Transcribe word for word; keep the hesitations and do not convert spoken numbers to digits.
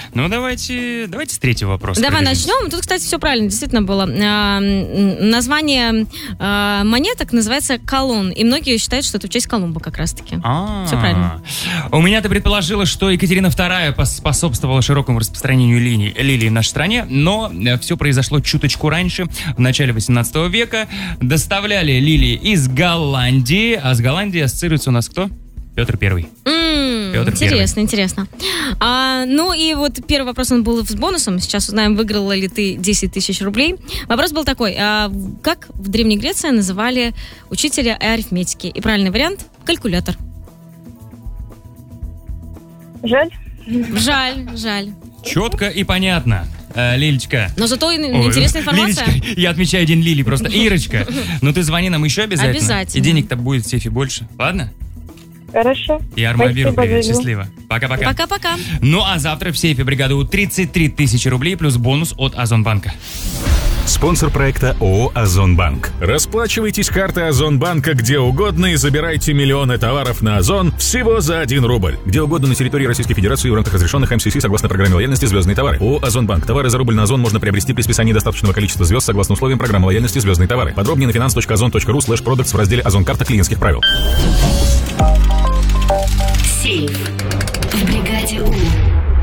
Ну, давайте, давайте с третьего вопроса. Давай пробежимся. начнем. Тут, кстати, все правильно, действительно было. А, название а, монеток называется колон. И многие считают, что это в честь Колумба как раз-таки. А-а-а. Все правильно. У меня-то предположилось, что Екатерина вторая способствовала широкому распространению лилий, лилий в нашей стране, но все произошло чуточку раньше, в начале восемнадцатого века. Доставляли лилии из Голландии, а с Голландией ассоциируется у нас кто? Петр Первый. Mm, Петр интересно, Первый. интересно. А, ну и вот первый вопрос, он был с бонусом. Сейчас узнаем, выиграла ли ты десять тысяч рублей. Вопрос был такой. А, как в Древней Греции называли учителя арифметики? И правильный вариант – калькулятор. Жаль. Жаль, жаль. Четко и понятно. А, Лилечка. Но зато Ой, интересная информация. Лилечка, я отмечаю день Лили просто. Ирочка, ну ты звони нам еще обязательно. Обязательно. И денег-то будет в сейфе больше. Ладно? Хорошо. И Армавиру Спасибо, привет. Женя. Счастливо. Пока-пока. Пока-пока. Ну а завтра в сейфе бригады У тридцать три тысячи рублей плюс бонус от Озонбанка. Спонсор проекта ООО «Озонбанк». Расплачивайтесь картой Озонбанка где угодно и забирайте миллионы товаров на Озон всего за один рубль. Где угодно на территории Российской Федерации в рамках разрешенных эм си си согласно программе лояльности «Звездные товары». ООО «Озонбанк». Товары за рубль на Озон можно приобрести при списании достаточного количества звезд согласно условиям программы лояльности «Звездные товары». Подробнее на finance точка озон точка ру слэш продактс в разделе «Озон-карта клиентских правил». Сейф в бригаде У.